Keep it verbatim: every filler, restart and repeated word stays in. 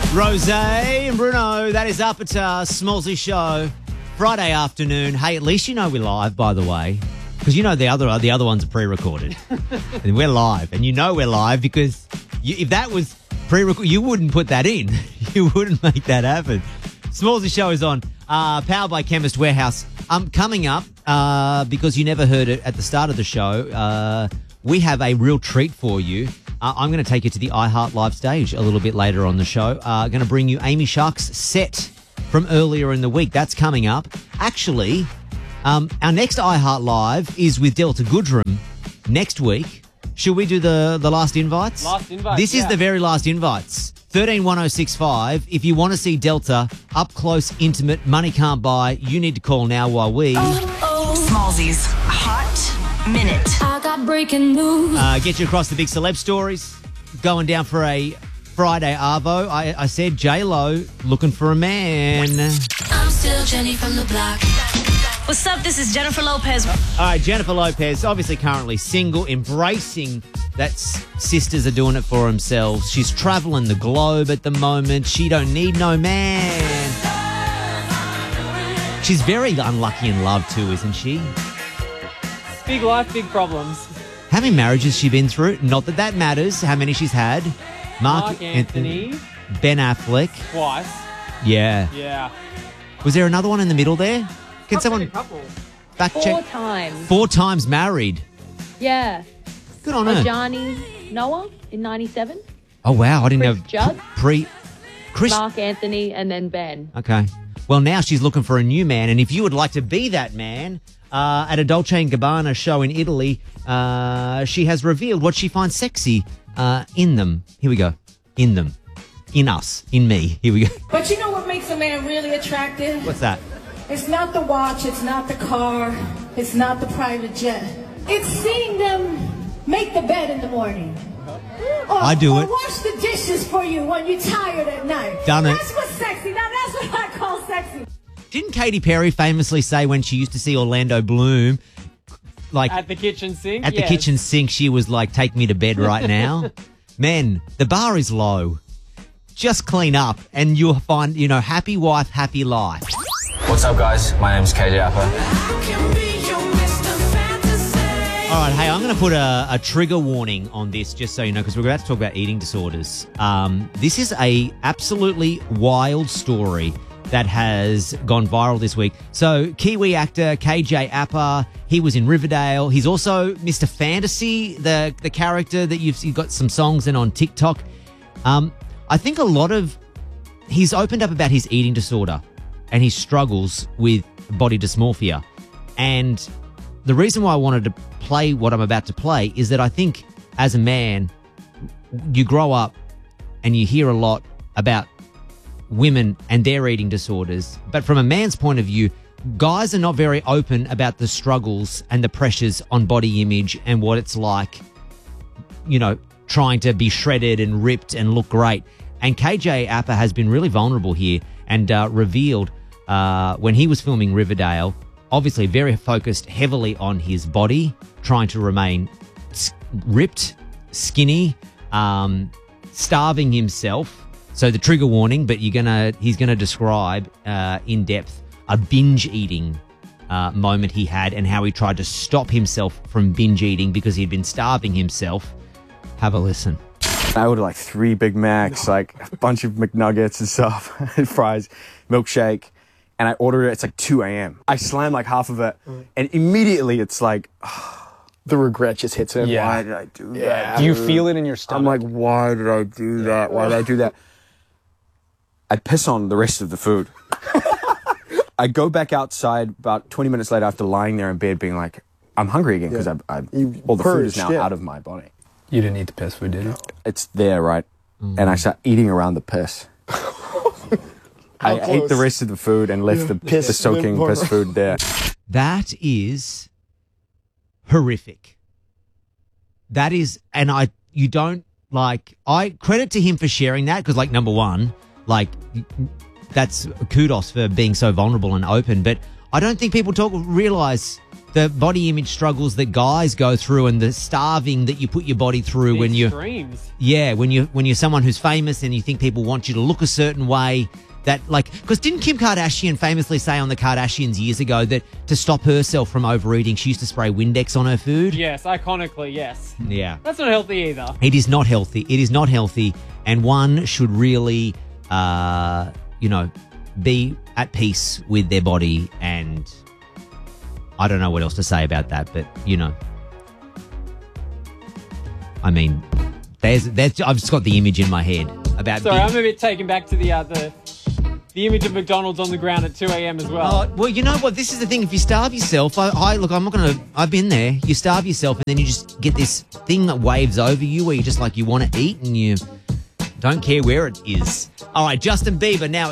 Rose and Bruno, that is up at uh, Smallsy Show Friday afternoon. Hey, at least you know we're live, by the way, because you know the other the other ones are pre-recorded, and we're live, and you know we're live because you, if that was pre-recorded, you wouldn't put that in, you wouldn't make that happen. Smallsy Show is on, uh, powered by Chemist Warehouse. Um, coming up, uh, because you never heard it at the start of the show, uh, we have a real treat for you. Uh, I'm going to take you to the iHeart Live stage a little bit later on the show. Uh, going to bring you Amy Shark's set from earlier in the week. That's coming up. Actually, um, our next iHeart Live is with Delta Goodrem next week. Should we do the, the last invites? Last invites, This is yeah. the very last invites. thirteen one oh six five. If you want to see Delta up close, intimate, money can't buy, you need to call now while we... Smallsy's Hot Minute. I got breaking news. Uh, get you across the big celeb stories. Going down for a Friday Arvo. I, I said J-Lo looking for a man. I'm still Jenny from the block. What's up? This is Jennifer Lopez. All right, Jennifer Lopez, obviously currently single, embracing that s- sisters are doing it for themselves. She's traveling the globe at the moment. She don't need no man. She's very unlucky in love too, isn't she? Big life, big problems. How many marriages she been through? Not that that matters. How many she's had? Mark, Mark Anthony. Ben Affleck. Twice. Yeah. Yeah. Was there another one in the middle there? Can someone A couple. fact Four check? times. Four times married. Yeah. Good on her. Johnny Noah in ninety-seven. Oh wow, I didn't Chris know. Judd. Pre, Chris. Mark Anthony and then Ben. Okay. Well, now she's looking for a new man, and if you would like to be that man, uh, at a Dolce and Gabbana show in Italy, uh, she has revealed what she finds sexy uh, in them. Here we go. In them. In us. In me. Here we go. But you know what makes a man really attractive? What's that? It's not the watch, it's not the car, it's not the private jet. It's seeing them make the bed in the morning. Or, I do or it. wash the dishes for you when you're tired at night. Done it. That's what's sexy. Now that's what I call sexy. Didn't Katy Perry famously say when she used to see Orlando Bloom, like At the kitchen sink. at the yes. kitchen sink, she was like, take me to bed right now? Men, the bar is low. Just clean up and you'll find, you know, happy wife, happy life. What's up, guys? My name's K J Appa. All right, hey, I'm going to put a, a trigger warning on this just so you know, because we're about to talk about eating disorders. Um, this is a absolutely wild story that has gone viral this week. So Kiwi actor K J Appa, he was in Riverdale. He's also Mister Fantasy, the, the character that you've, you've got some songs in on TikTok. Um, I think a lot of... He's opened up about his eating disorder and his struggles with body dysmorphia. And the reason why I wanted to play what I'm about to play is that I think as a man, you grow up and you hear a lot about women and their eating disorders. But from a man's point of view, guys are not very open about the struggles and the pressures on body image and what it's like, you know, trying to be shredded and ripped and look great. And K J Appa has been really vulnerable here and uh, revealed uh, when he was filming Riverdale, obviously very focused heavily on his body, trying to remain s- ripped, skinny, um, starving himself. So the trigger warning, but you're gonna he's gonna describe uh, in depth a binge eating uh, moment he had and how he tried to stop himself from binge eating because he'd been starving himself. Have a listen. I ordered like three Big Macs, like a bunch of McNuggets and stuff, and fries, milkshake, and I ordered it. It's like two a.m. I slammed like half of it, and immediately it's like, The regret just hits him. yeah. Why did I do that? Yeah. Do you dude? feel it in your stomach? I'm like, why did I do that? Why did I do that? I piss on the rest of the food. I go back outside about twenty minutes later after lying there in bed being like, I'm hungry again because Yeah. I, I, You all the food is purged, now yeah. out of my body. You didn't eat the piss food, did you? It's there, right? And I start eating around the piss. I ate close? the rest of the food and left the, Piss the soaking more. piss food there. That is horrific. That is, and I, you don't like, I credit to him for sharing that because, like, number one, like, that's kudos for being so vulnerable and open. But I don't think people talk realize the body image struggles that guys go through and the starving that you put your body through The when you extremes. yeah when you when you're someone who's famous and you think people want you to look a certain way. That like because didn't Kim Kardashian famously say on the Kardashians years ago that to stop herself from overeating she used to spray Windex on her food? Yes, iconically, yes. Yeah. That's not healthy either. It is not healthy. It is not healthy, and one should really, uh, you know, be at peace with their body. And I don't know what else to say about that, but you know, I mean, there's, there's I've just got the image in my head about. Sorry, big- I'm a bit taken back to the uh, the the image of McDonald's on the ground at two a.m. as well. Oh, well, you know what? This is the thing. If you starve yourself, I, I look, I'm not going to, I've been there. You starve yourself and then you just get this thing that waves over you where you just like, you want to eat and you don't care where it is. All right, Justin Bieber now.